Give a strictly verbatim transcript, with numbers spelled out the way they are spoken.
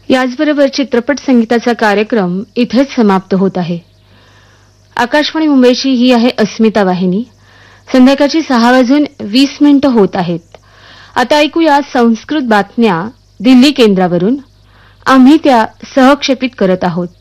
याचबरोबर चित्रपट संगीताचा कार्यक्रम इथेच समाप्त होत आहे. आकाशवाणी मुंबईची ही आहे अस्मिता वाहिनी. संध्याकाळची सहा वाजून वीस मिनिटं होत आहेत. आता ऐकूया संस्कृत बातम्या दिल्ली केंद्रावरून. आम्ही त्या सहक्षेपित करत आहोत.